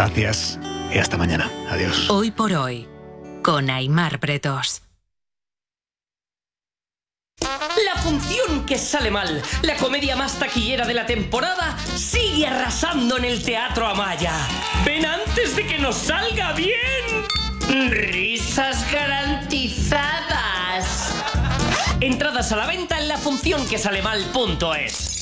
Gracias y hasta mañana. Adiós. Hoy por hoy, con Aimar Pretos. La función que sale mal, la comedia más taquillera de la temporada, sigue arrasando en el Teatro Amaya. ¡Ven antes de que nos salga bien! ¡Risas garantizadas! Entradas a la venta en lafuncionquesalemal.es.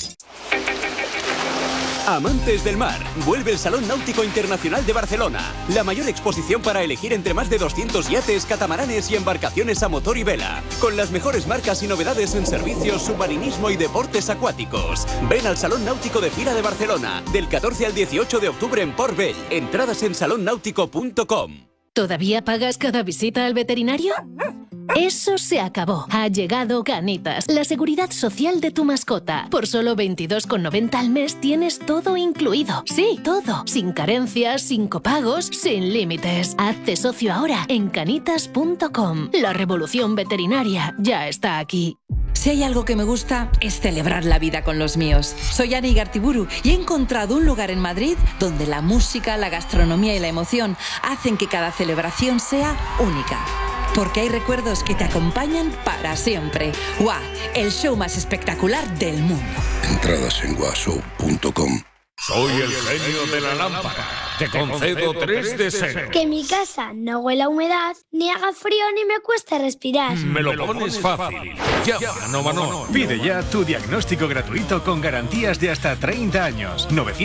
Amantes del mar, vuelve el Salón Náutico Internacional de Barcelona. La mayor exposición para elegir entre más de 200 yates, catamaranes y embarcaciones a motor y vela. Con las mejores marcas y novedades en servicios, submarinismo y deportes acuáticos. Ven al Salón Náutico de Fira de Barcelona, del 14 al 18 de octubre en Port Vell. Entradas en salonnáutico.com. ¿Todavía pagas cada visita al veterinario? Eso se acabó. Ha llegado Canitas, la seguridad social de tu mascota. Por solo 22,90 al mes tienes todo incluido. Sí, todo. Sin carencias, sin copagos, sin límites. Hazte socio ahora en canitas.com. La revolución veterinaria ya está aquí. Si hay algo que me gusta es celebrar la vida con los míos. Soy Ani Gartiburu y he encontrado un lugar en Madrid donde la música, la gastronomía y la emoción hacen que cada celebración sea única. Porque hay recuerdos que te acompañan para siempre. ¡Guau! El show más espectacular del mundo. Entradas en guashow.com. Soy el genio de la lámpara. Te concedo 3 deseos. Que mi casa no huela a humedad, ni haga frío ni me cueste respirar. Me lo pones fácil. Llama a Novanor. Pide ya tu diagnóstico gratuito con garantías de hasta 30 años.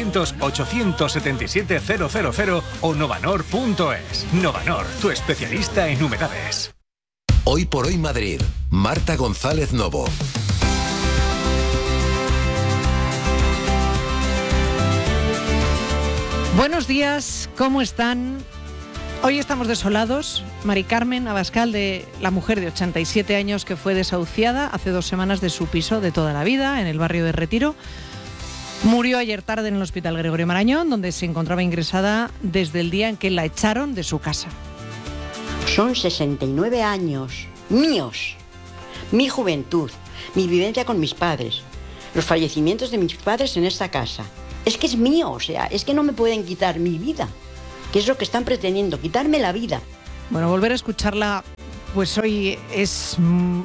900-877-000 o novanor.es. Novanor, tu especialista en humedades. Hoy por hoy Madrid. Marta González Novo. Buenos días, ¿cómo están? Hoy estamos desolados. Mari Carmen Abascal, la mujer de 87 años que fue desahuciada hace 2 semanas de su piso de toda la vida, en el barrio de Retiro, murió ayer tarde en el Hospital Gregorio Marañón, donde se encontraba ingresada desde el día en que la echaron de su casa. Son 69 años míos, mi juventud, mi vivencia con mis padres, los fallecimientos de mis padres en esta casa. Es que es mío, o sea, es que no me pueden quitar mi vida, que es lo que están pretendiendo, quitarme la vida. Bueno, volver a escucharla, pues hoy es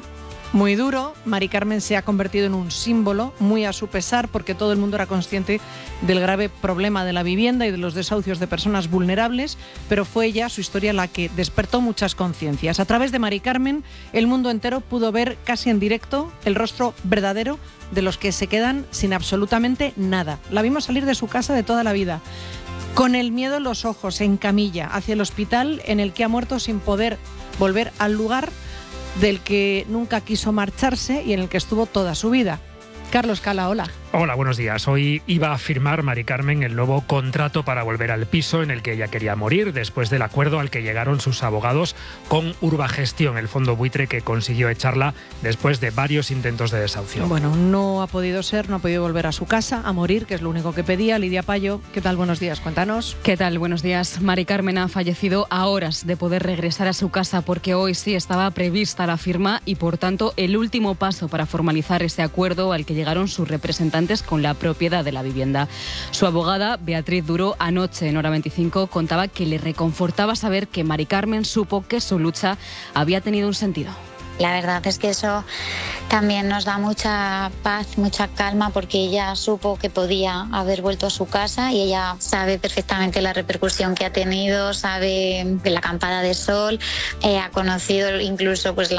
muy duro. Mari Carmen se ha convertido en un símbolo, muy a su pesar, porque todo el mundo era consciente del grave problema de la vivienda y de los desahucios de personas vulnerables, pero fue ella, su historia, la que despertó muchas conciencias. A través de Mari Carmen, el mundo entero pudo ver casi en directo el rostro verdadero de los que se quedan sin absolutamente nada. La vimos salir de su casa de toda la vida, con el miedo en los ojos, en camilla, hacia el hospital en el que ha muerto sin poder volver al lugar del que nunca quiso marcharse y en el que estuvo toda su vida. Carlos Cala, hola. Hola, buenos días. Hoy iba a firmar Mari Carmen el nuevo contrato para volver al piso en el que ella quería morir, después del acuerdo al que llegaron sus abogados con Urbagestión, el fondo buitre que consiguió echarla después de varios intentos de desahucio. Bueno, no ha podido ser, no ha podido volver a su casa, a morir, que es lo único que pedía. Lidia Payo, ¿qué tal? Buenos días, cuéntanos. ¿Qué tal? Buenos días. Mari Carmen ha fallecido a horas de poder regresar a su casa porque hoy sí estaba prevista la firma y, por tanto, el último paso para formalizar ese acuerdo al que llegaron sus representantes con la propiedad de la vivienda. Su abogada, Beatriz Duro, anoche en Hora 25 contaba que le reconfortaba saber que Mari Carmen supo que su lucha había tenido un sentido. La verdad es que eso también nos da mucha paz, mucha calma, porque ella supo que podía haber vuelto a su casa y ella sabe perfectamente la repercusión que ha tenido, sabe la acampada de sol, ha conocido incluso pues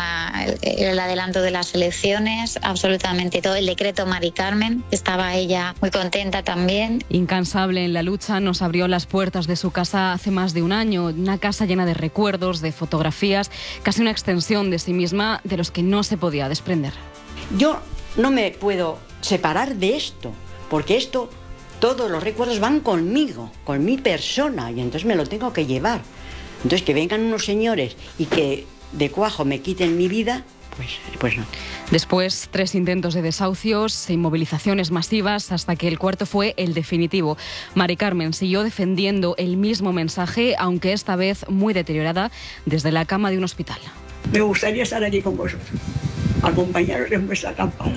el adelanto de las elecciones, absolutamente todo, el decreto Mari Carmen, estaba ella muy contenta también. Incansable en la lucha, nos abrió las puertas de su casa hace más de un año, una casa llena de recuerdos, de fotografías, casi una extensión de sí misma, de los que no se podía desprender. Yo no me puedo separar de esto, porque esto, todos los recuerdos van conmigo, con mi persona, y entonces me lo tengo que llevar. Entonces que vengan unos señores y que de cuajo me quiten mi vida, pues no. Después, 3 intentos de desahucios, inmovilizaciones masivas, hasta que el cuarto fue el definitivo. Mari Carmen siguió defendiendo el mismo mensaje, aunque esta vez muy deteriorada, desde la cama de un hospital. Me gustaría estar allí con vosotros, acompañaros en vuestra acampada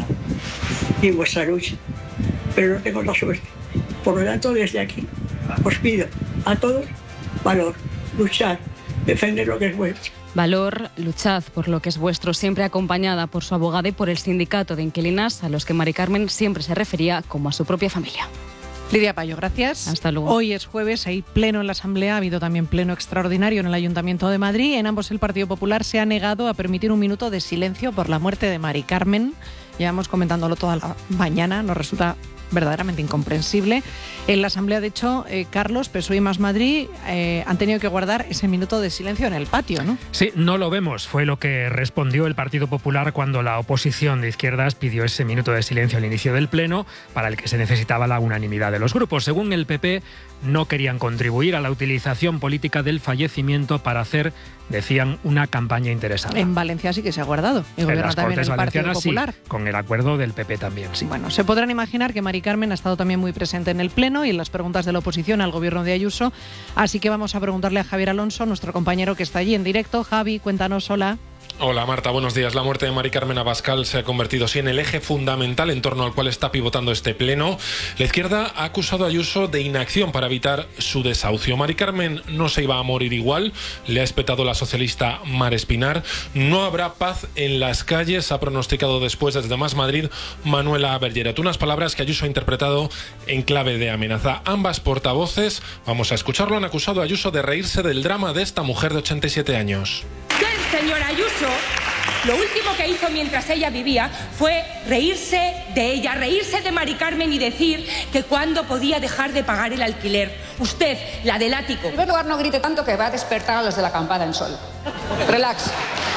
y en vuestra lucha, pero no tengo la suerte. Por lo tanto, desde aquí os pido a todos, valor, luchar, defender lo que es vuestro. Valor, luchad por lo que es vuestro, siempre acompañada por su abogada y por el sindicato de inquilinas, a los que Mari Carmen siempre se refería como a su propia familia. Lidia Payo, gracias. Hasta luego. Hoy es jueves, hay pleno en la Asamblea, ha habido también pleno extraordinario en el Ayuntamiento de Madrid. En ambos el Partido Popular se ha negado a permitir un minuto de silencio por la muerte de Mari Carmen. Llevamos comentándolo toda la mañana, nos resulta verdaderamente incomprensible. En la Asamblea, de hecho, Carlos, PSOE y Más Madrid han tenido que guardar ese minuto de silencio en el patio, ¿no? Sí, no lo vemos. Fue lo que respondió el Partido Popular cuando la oposición de izquierdas pidió ese minuto de silencio al inicio del Pleno, para el que se necesitaba la unanimidad de los grupos. Según el PP, no querían contribuir a la utilización política del fallecimiento para hacer, decían, una campaña interesada. En Valencia sí que se ha guardado. El gobierno también, el Partido Popular. Sí, con el acuerdo del PP también, sí. Bueno, se podrán imaginar que Mari Carmen ha estado también muy presente en el Pleno y en las preguntas de la oposición al gobierno de Ayuso. Así que vamos a preguntarle a Javier Alonso, nuestro compañero que está allí en directo. Javi, cuéntanos, hola. Hola Marta, buenos días. La muerte de Mari Carmen Abascal se ha convertido en el eje fundamental en torno al cual está pivotando este pleno. La izquierda ha acusado a Ayuso de inacción para evitar su desahucio. Mari Carmen no se iba a morir igual, le ha espetado la socialista Mar Espinar. No habrá paz en las calles, ha pronosticado después desde Más Madrid Manuela Bergeret. Unas palabras que Ayuso ha interpretado en clave de amenaza. Ambas portavoces, vamos a escucharlo, han acusado a Ayuso de reírse del drama de esta mujer de 87 años. Señora Ayuso, lo último que hizo mientras ella vivía fue reírse de ella, reírse de Mari Carmen y decir que cuándo podía dejar de pagar el alquiler. Usted, la del ático. En primer lugar, no grite tanto que va a despertar a los de la campana en sol. Relax.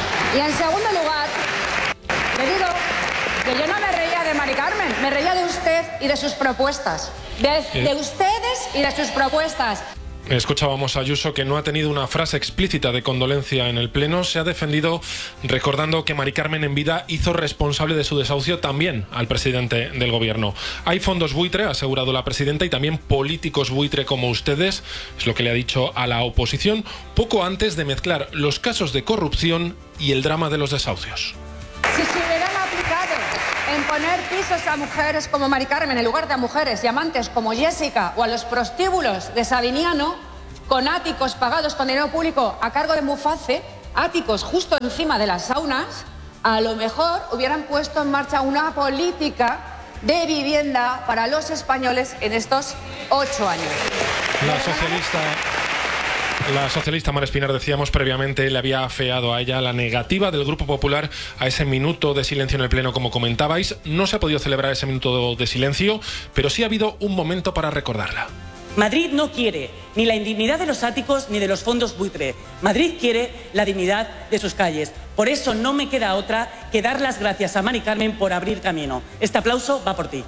Y en segundo lugar, le digo que yo no me reía de Mari Carmen, me reía de usted y de sus propuestas. De ustedes y de sus propuestas. Escuchábamos a Ayuso, que no ha tenido una frase explícita de condolencia en el Pleno. Se ha defendido recordando que Mari Carmen en vida hizo responsable de su desahucio también al presidente del gobierno. Hay fondos buitre, ha asegurado la presidenta, y también políticos buitre como ustedes, es lo que le ha dicho a la oposición, poco antes de mezclar los casos de corrupción y el drama de los desahucios. Si se hubieran aplicado en poner pisos a mujeres como Mari Carmen en lugar de a mujeres y amantes como Jessica, o a los prostíbulos de Sabiniano, con áticos pagados con dinero público a cargo de Muface, áticos justo encima de las saunas, a lo mejor hubieran puesto en marcha una política de vivienda para los españoles en estos 8 años. La socialista Mar Espinar, decíamos previamente, le había afeado a ella la negativa del Grupo Popular a ese minuto de silencio en el Pleno, como comentabais. No se ha podido celebrar ese minuto de silencio, pero sí ha habido un momento para recordarla. Madrid no quiere ni la indignidad de los áticos ni de los fondos buitre. Madrid quiere la dignidad de sus calles. Por eso no me queda otra que dar las gracias a Mari Carmen por abrir camino. Este aplauso va por ti.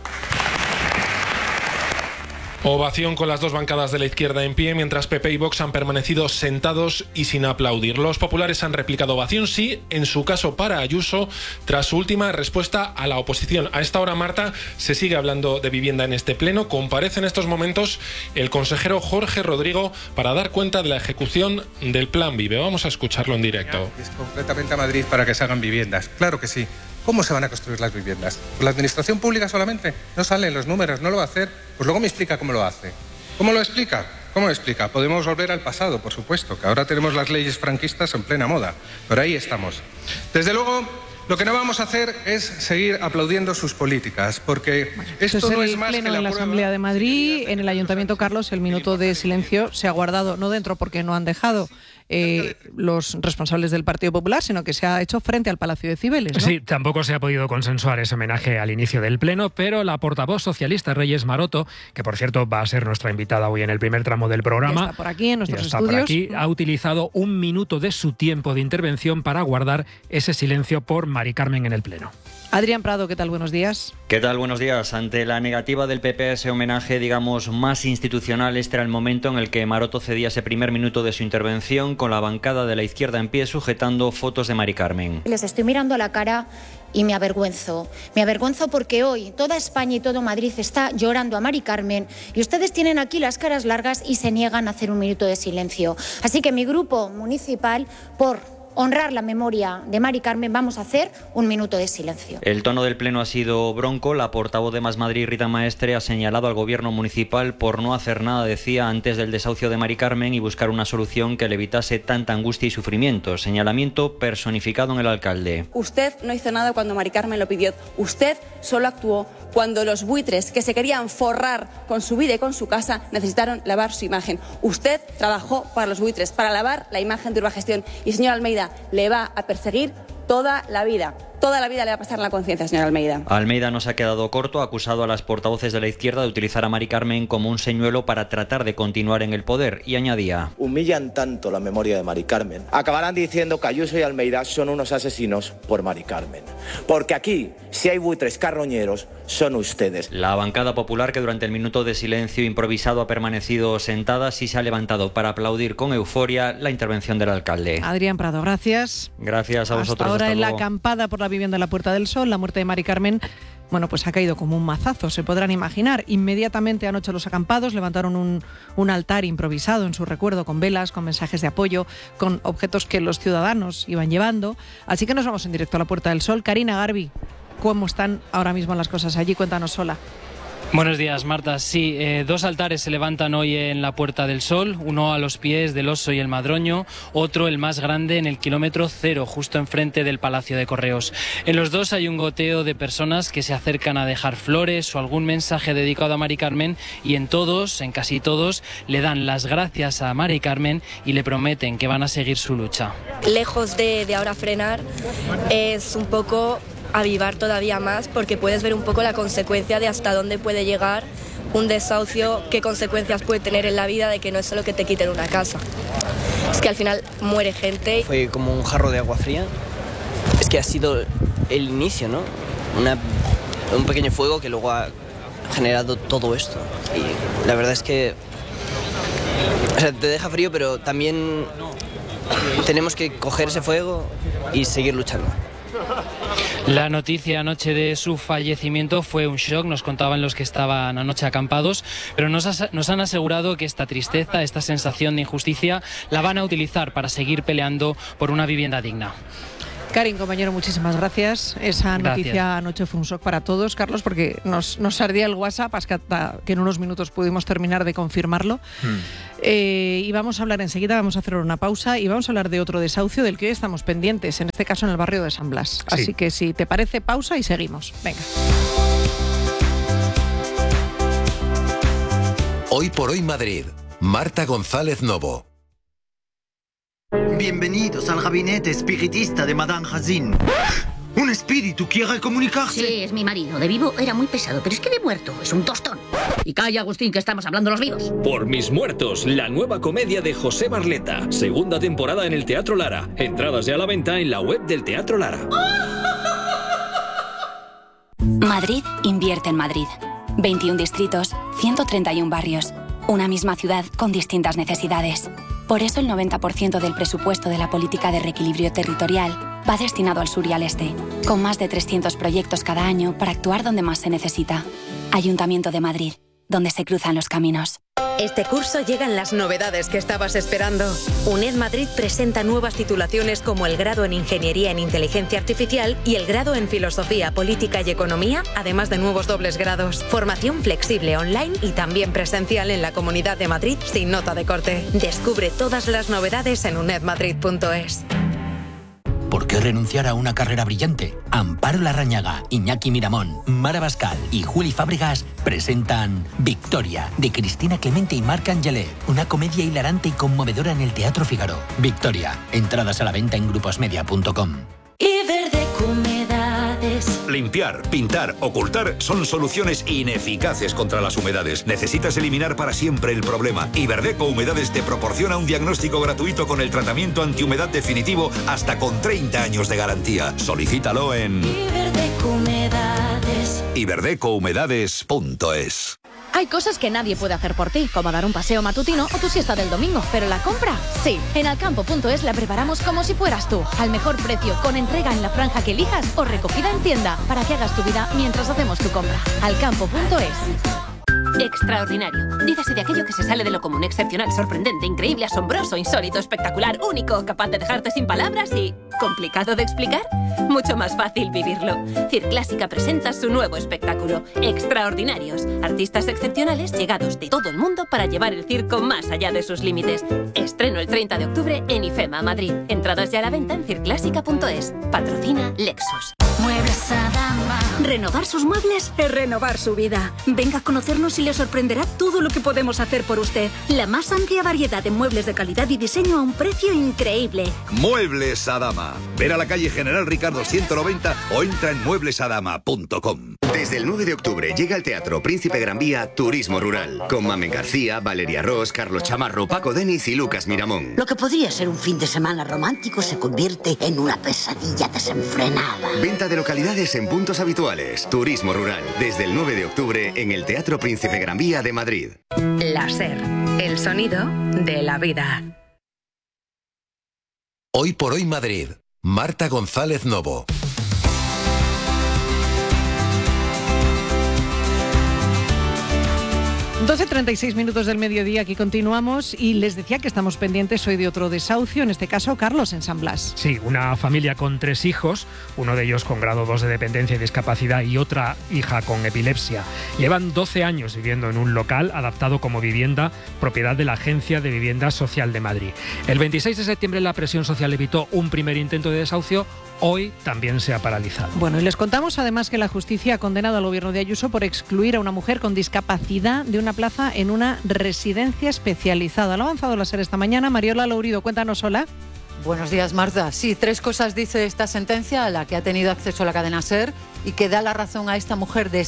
Ovación con las dos bancadas de la izquierda en pie, mientras PP y Vox han permanecido sentados y sin aplaudir. Los populares han replicado ovación, sí, en su caso para Ayuso, tras su última respuesta a la oposición. A esta hora, Marta, se sigue hablando de vivienda en este pleno. Comparece en estos momentos el consejero Jorge Rodrigo para dar cuenta de la ejecución del Plan Vive. Vamos a escucharlo en directo. Es concretamente a Madrid para que se hagan viviendas. Claro que sí. ¿Cómo se van a construir las viviendas? ¿Por la administración pública solamente? No salen los números, no lo va a hacer. Pues luego me explica cómo lo hace. ¿Cómo lo explica? ¿Cómo lo explica? Podemos volver al pasado, por supuesto, que ahora tenemos las leyes franquistas en plena moda. Pero ahí estamos. Desde luego, lo que no vamos a hacer es seguir aplaudiendo sus políticas, porque esto no es más que la en la Asamblea de Madrid, en el Ayuntamiento, Carlos, el minuto de silencio se ha guardado, no dentro porque no han dejado los responsables del Partido Popular, sino que se ha hecho frente al Palacio de Cibeles, ¿no? Sí, tampoco se ha podido consensuar ese homenaje al inicio del Pleno, pero la portavoz socialista Reyes Maroto, que por cierto va a ser nuestra invitada hoy en el primer tramo del programa, está por aquí en nuestros está estudios. Por aquí, ha utilizado un minuto de su tiempo de intervención para guardar ese silencio por Mari Carmen en el Pleno. Adrián Prado, ¿qué tal? Buenos días. ¿Qué tal? Buenos días. Ante la negativa del PP a ese homenaje, digamos, más institucional, este era el momento en el que Maroto cedía ese primer minuto de su intervención con la bancada de la izquierda en pie sujetando fotos de Mari Carmen. Les estoy mirando a la cara y me avergüenzo. Me avergüenzo porque hoy toda España y todo Madrid está llorando a Mari Carmen y ustedes tienen aquí las caras largas y se niegan a hacer un minuto de silencio. Así que mi grupo municipal, por honrar la memoria de Mari Carmen, vamos a hacer un minuto de silencio. El tono del pleno ha sido bronco. La portavoz de Más Madrid, Rita Maestre, ha señalado al gobierno municipal por no hacer nada, decía, antes del desahucio de Mari Carmen y buscar una solución que le evitase tanta angustia y sufrimiento. Señalamiento personificado en el alcalde. Usted no hizo nada cuando Mari Carmen lo pidió. Usted solo actuó cuando los buitres que se querían forrar con su vida y con su casa necesitaron lavar su imagen. Usted trabajó para los buitres, para lavar la imagen de Urbagestión. Y, señor Almeida, le va a perseguir toda la vida. Toda la vida le va a pasar en la conciencia, señor Almeida. Almeida no se ha quedado corto, ha acusado a las portavoces de la izquierda de utilizar a Mari Carmen como un señuelo para tratar de continuar en el poder, y añadía: humillan tanto la memoria de Mari Carmen, acabarán diciendo que Ayuso y Almeida son unos asesinos por Mari Carmen. Porque aquí, si hay buitres carroñeros, son ustedes. La bancada popular, que durante el minuto de silencio improvisado ha permanecido sentada, sí se ha levantado para aplaudir con euforia la intervención del alcalde. Adrián Prado, gracias. Gracias a vosotros. Hasta ahora hasta en luego. la acampada por la vivienda de la Puerta del Sol, la muerte de Mari Carmen, bueno, pues ha caído como un mazazo, se podrán imaginar. Inmediatamente anoche los acampados levantaron un altar improvisado en su recuerdo, con velas, con mensajes de apoyo, con objetos que los ciudadanos iban llevando. Así que nos vamos en directo a la Puerta del Sol. Karina Garbi, ¿cómo están ahora mismo las cosas allí? Cuéntanos sola. Buenos días, Marta. Sí, dos altares se levantan hoy en la Puerta del Sol, uno a los pies del Oso y el Madroño, otro, el más grande, en el kilómetro 0, justo enfrente del Palacio de Correos. En los dos hay un goteo de personas que se acercan a dejar flores o algún mensaje dedicado a Mari Carmen, y en casi todos, le dan las gracias a Mari Carmen y le prometen que van a seguir su lucha. Lejos de ahora frenar, es un poco avivar todavía más, porque puedes ver un poco la consecuencia de hasta dónde puede llegar un desahucio, qué consecuencias puede tener en la vida, de que no es solo que te quiten una casa, es que al final muere gente. Fue como un jarro de agua fría. Es que ha sido el inicio, ¿no? Un pequeño fuego que luego ha generado todo esto. Y la verdad es que, o sea, te deja frío, pero también tenemos que coger ese fuego y seguir luchando. La noticia anoche de su fallecimiento fue un shock, nos contaban los que estaban anoche acampados, pero nos han asegurado que esta tristeza, esta sensación de injusticia, la van a utilizar para seguir peleando por una vivienda digna. Karin, compañero, muchísimas gracias. Esa noticia anoche fue un shock para todos, Carlos, porque nos ardía el WhatsApp hasta que en unos minutos pudimos terminar de confirmarlo. Y vamos a hablar enseguida, vamos a hacer una pausa y vamos a hablar de otro desahucio del que hoy estamos pendientes, en este caso en el barrio de San Blas. Sí. Así que si te parece, pausa y seguimos. Venga. Hoy por hoy Madrid. Marta González Novo. Bienvenidos al gabinete espiritista de Madame Hazin. ¿Un espíritu quiere comunicarse? Sí, es mi marido. De vivo era muy pesado, pero es que de muerto es un tostón. Y calla, Agustín, que estamos hablando los vivos. Por mis muertos, la nueva comedia de José Barleta. Segunda temporada en el Teatro Lara. Entradas ya a la venta en la web del Teatro Lara. Madrid invierte en Madrid. 21 distritos, 131 barrios. Una misma ciudad con distintas necesidades. Por eso el 90% del presupuesto de la política de reequilibrio territorial va destinado al sur y al este, con más de 300 proyectos cada año para actuar donde más se necesita. Ayuntamiento de Madrid, donde se cruzan los caminos. Este curso llegan las novedades que estabas esperando. UNED Madrid presenta nuevas titulaciones como el grado en Ingeniería en Inteligencia Artificial y el grado en Filosofía, Política y Economía, además de nuevos dobles grados. Formación flexible online y también presencial en la Comunidad de Madrid sin nota de corte. Descubre todas las novedades en unedmadrid.es. ¿Por qué renunciar a una carrera brillante? Amparo Larrañaga, Iñaki Miramón, Mara Bascal y Juli Fábregas presentan Victoria, de Cristina Clemente y Marc Angelé, una comedia hilarante y conmovedora en el Teatro Fígaro. Victoria, entradas a la venta en gruposmedia.com. Limpiar, pintar, ocultar son soluciones ineficaces contra las humedades. Necesitas eliminar para siempre el problema. Iberdeco Humedades te proporciona un diagnóstico gratuito con el tratamiento antihumedad definitivo hasta con 30 años de garantía. Solicítalo en iberdecohumedades.es. Hay cosas que nadie puede hacer por ti, como dar un paseo matutino o tu siesta del domingo, pero la compra, sí. En alcampo.es la preparamos como si fueras tú, al mejor precio, con entrega en la franja que elijas o recogida en tienda, para que hagas tu vida mientras hacemos tu compra. Alcampo.es. Extraordinario. Dícese de aquello que se sale de lo común, excepcional, sorprendente, increíble, asombroso, insólito, espectacular, único, capaz de dejarte sin palabras y... ¿complicado de explicar? Mucho más fácil vivirlo. Circlásica presenta su nuevo espectáculo, Extraordinarios. Artistas excepcionales llegados de todo el mundo para llevar el circo más allá de sus límites. Estreno el 30 de octubre en IFEMA, Madrid. Entradas ya a la venta en circlásica.es. Patrocina Lexus. Muebles Adama. Renovar sus muebles es renovar su vida. Venga a conocernos y le sorprenderá todo lo que podemos hacer por usted. La más amplia variedad de muebles de calidad y diseño a un precio increíble. Muebles Adama. Ver a la calle General Ricardo 190 o entra en mueblesadama.com. Desde el 9 de octubre llega al Teatro Príncipe Gran Vía Turismo Rural, con Mamen García, Valeria Ross, Carlos Chamarro, Paco Deniz y Lucas Miramón. Lo que podría ser un fin de semana romántico se convierte en una pesadilla desenfrenada. Venta de localidades en puntos habituales. Turismo Rural, desde el 9 de octubre en el Teatro Príncipe Gran Vía de Madrid. La SER, el sonido de la vida. Hoy por hoy Madrid. Marta González Novo. 12:36 minutos del mediodía, aquí continuamos y les decía que estamos pendientes hoy de otro desahucio, en este caso Carlos, en San Blas. Sí, una familia con 3 hijos, uno de ellos con grado 2 de dependencia y discapacidad y otra hija con epilepsia. Llevan 12 años viviendo en un local adaptado como vivienda, propiedad de la Agencia de Vivienda Social de Madrid. El 26 de septiembre la presión social evitó un primer intento de desahucio. Hoy también se ha paralizado. Bueno, y les contamos además que la justicia ha condenado al gobierno de Ayuso por excluir a una mujer con discapacidad de una plaza en una residencia especializada. Lo ha avanzado la SER esta mañana. Mariola Lourido, cuéntanos, hola. Buenos días, Marta. Sí, 3 cosas dice esta sentencia a la que ha tenido acceso la cadena SER y que da la razón a esta mujer de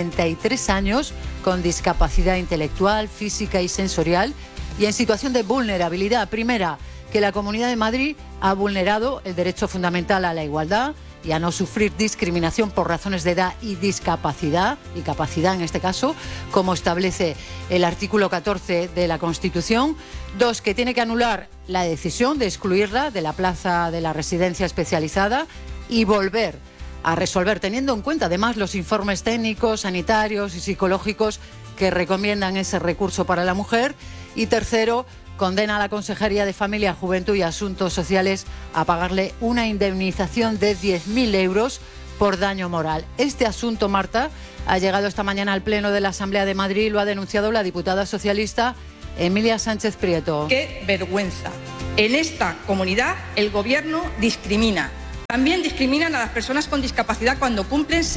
73 años con discapacidad intelectual, física y sensorial y en situación de vulnerabilidad. Primera, que la Comunidad de Madrid ha vulnerado el derecho fundamental a la igualdad y a no sufrir discriminación por razones de edad y discapacidad, y capacidad en este caso, como establece el artículo 14 de la Constitución. 2, que tiene que anular la decisión de excluirla de la plaza de la residencia especializada y volver a resolver, teniendo en cuenta además los informes técnicos, sanitarios y psicológicos que recomiendan ese recurso para la mujer. Y 3, condena a la Consejería de Familia, Juventud y Asuntos Sociales a pagarle una indemnización de 10.000 euros por daño moral. Este asunto, Marta, ha llegado esta mañana al Pleno de la Asamblea de Madrid y lo ha denunciado la diputada socialista Emilia Sánchez Prieto. ¡Qué vergüenza! En esta comunidad el Gobierno discrimina. También discriminan a las personas con discapacidad cuando cumplen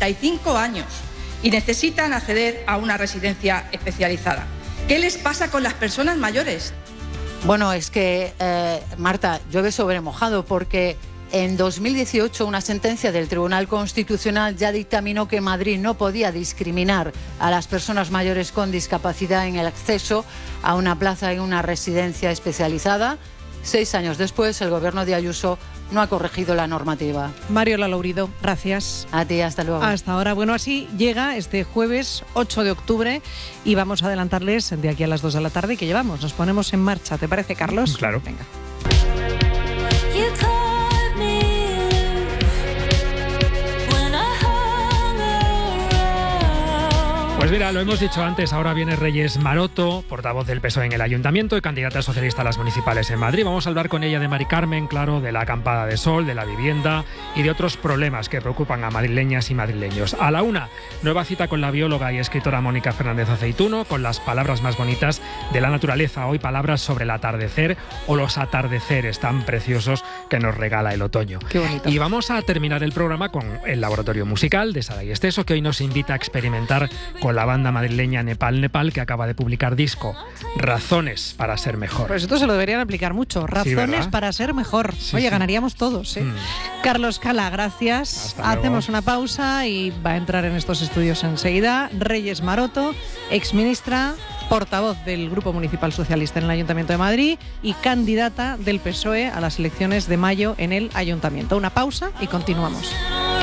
65 años y necesitan acceder a una residencia especializada. ¿Qué les pasa con las personas mayores? Bueno, es que, Marta, llueve sobre mojado porque en 2018 una sentencia del Tribunal Constitucional ya dictaminó que Madrid no podía discriminar a las personas mayores con discapacidad en el acceso a una plaza en una residencia especializada. 6 años después, el Gobierno de Ayuso no ha corregido la normativa. Mariola Lourido, gracias. A ti, hasta luego. Hasta ahora. Bueno, así llega este jueves 8 de octubre y vamos a adelantarles de aquí a las 2 de la tarde que llevamos. Nos ponemos en marcha. ¿Te parece, Carlos? Claro. Venga. Pues mira, lo hemos dicho antes, ahora viene Reyes Maroto, portavoz del PSOE en el Ayuntamiento y candidata socialista a las municipales en Madrid. Vamos a hablar con ella de Mari Carmen, claro, de la acampada de sol, de la vivienda y de otros problemas que preocupan a madrileñas y madrileños. A la 1, nueva cita con la bióloga y escritora Mónica Fernández Aceituno, con las palabras más bonitas de la naturaleza. Hoy palabras sobre el atardecer o los atardeceres tan preciosos que nos regala el otoño. Qué bonito. Y vamos a terminar el programa con el laboratorio musical de Sara y Esteso, que hoy nos invita a experimentar con la banda madrileña Nepal Nepal, que acaba de publicar disco Razones para ser mejor. Pues esto se lo deberían aplicar mucho. Razones para ser mejor. Sí, Oye, sí. Ganaríamos todos, ¿eh? Carlos Cala, gracias. Hacemos una pausa y va a entrar en estos estudios enseguida Reyes Maroto, exministra, portavoz del Grupo Municipal Socialista en el Ayuntamiento de Madrid y candidata del PSOE a las elecciones de mayo en el Ayuntamiento. Una pausa y continuamos.